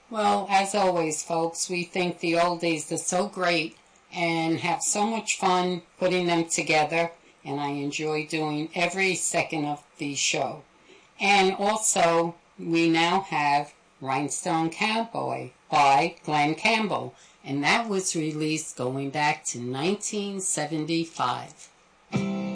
Well, as always, folks, we think the oldies are so great and have so much fun putting them together, and I enjoy doing every second of the show. And also, we now have Rhinestone Cowboy by Glen Campbell, and that was released going back to 1975.